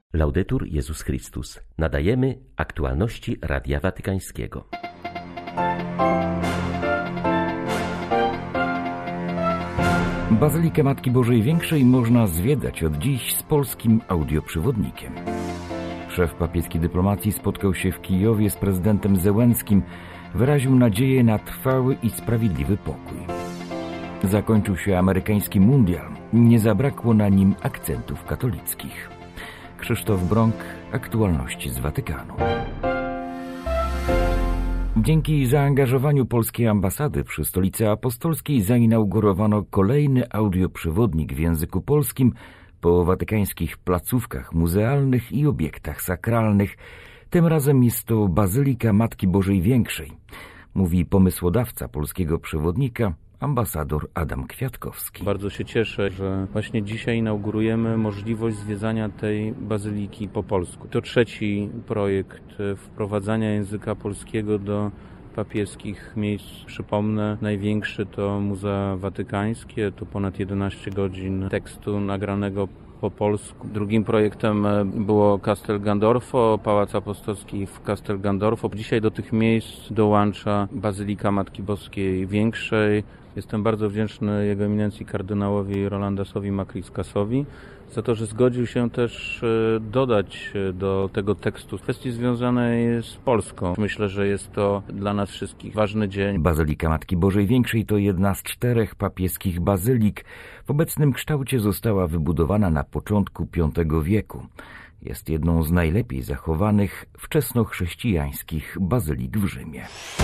Laudetur Jezus Chrystus. Nadajemy aktualności Radia Watykańskiego. Bazylikę Matki Bożej Większej można zwiedzać od dziś z polskim audioprzewodnikiem. Szef papieskiej dyplomacji spotkał się w Kijowie z prezydentem Zełenskim. Wyraził nadzieję na trwały i sprawiedliwy pokój. Zakończył się amerykański mundial. Nie zabrakło na nim akcentów katolickich. Krzysztof Brąk, aktualności z Watykanu. Dzięki zaangażowaniu polskiej ambasady przy Stolicy Apostolskiej zainaugurowano kolejny audioprzewodnik w języku polskim po watykańskich placówkach muzealnych i obiektach sakralnych. Tym razem jest to Bazylika Matki Bożej Większej, mówi pomysłodawca polskiego przewodnika, ambasador Adam Kwiatkowski. Bardzo się cieszę, że właśnie dzisiaj inaugurujemy możliwość zwiedzania tej bazyliki po polsku. To trzeci projekt wprowadzania języka polskiego do papieskich miejsc. Przypomnę, największy to Muzea Watykańskie, to ponad 11 godzin tekstu nagranego po polsku. Drugim projektem było Castel Gandolfo, Pałac Apostolski w Castel Gandolfo. Dzisiaj do tych miejsc dołącza Bazylika Matki Boskiej Większej. Jestem bardzo wdzięczny Jego Eminencji kardynałowi Rolandasowi Makriskasowi za to, że zgodził się też dodać do tego tekstu kwestii związanej z Polską. Myślę, że jest to dla nas wszystkich ważny dzień. Bazylika Matki Bożej Większej to jedna z 4 papieskich bazylik. W obecnym kształcie została wybudowana na początku V wieku. Jest jedną z najlepiej zachowanych wczesnochrześcijańskich bazylik w Rzymie.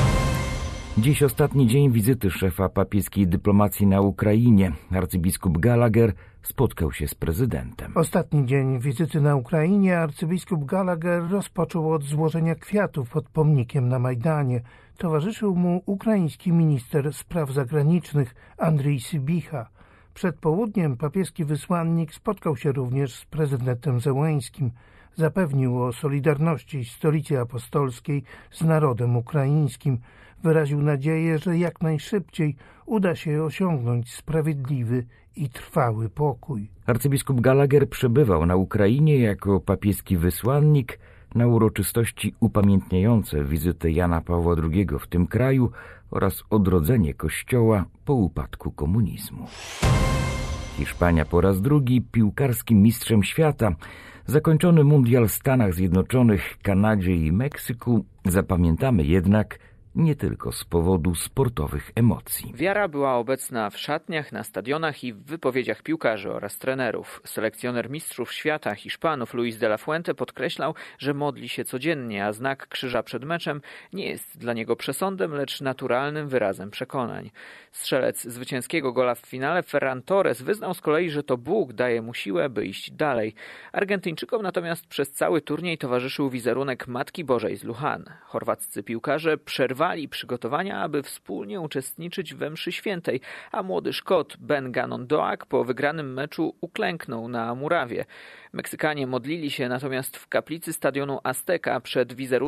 Dziś ostatni dzień wizyty szefa papieskiej dyplomacji na Ukrainie. Arcybiskup Gallagher spotkał się z prezydentem. Ostatni dzień wizyty na Ukrainie arcybiskup Gallagher rozpoczął od złożenia kwiatów pod pomnikiem na Majdanie. Towarzyszył mu ukraiński minister spraw zagranicznych Andrii Sybicha. Przed południem papieski wysłannik spotkał się również z prezydentem Zełenskim. Zapewnił o solidarności Stolicy Apostolskiej z narodem ukraińskim. Wyraził nadzieję, że jak najszybciej uda się osiągnąć sprawiedliwy i trwały pokój. Arcybiskup Gallagher przebywał na Ukrainie jako papieski wysłannik na uroczystości upamiętniające wizytę Jana Pawła II w tym kraju oraz odrodzenie Kościoła po upadku komunizmu. Hiszpania po raz drugi piłkarskim mistrzem świata. Zakończony mundial w Stanach Zjednoczonych, Kanadzie i Meksyku zapamiętamy jednak nie tylko z powodu sportowych emocji. Wiara była obecna w szatniach, na stadionach i w wypowiedziach piłkarzy oraz trenerów. Selekcjoner mistrzów świata Hiszpanów Luis de la Fuente podkreślał, że modli się codziennie, a znak krzyża przed meczem nie jest dla niego przesądem, lecz naturalnym wyrazem przekonań. Strzelec zwycięskiego gola w finale Ferran Torres wyznał z kolei, że to Bóg daje mu siłę, by iść dalej. Argentyńczykom natomiast przez cały turniej towarzyszył wizerunek Matki Bożej z Lujan. Chorwaccy piłkarze przerwali przygotowania, aby wspólnie uczestniczyć we mszy świętej, a młody Szkot Ben Gannon Doak po wygranym meczu uklęknął na murawie. Meksykanie modlili się natomiast w kaplicy stadionu Azteca przed wizerunkiem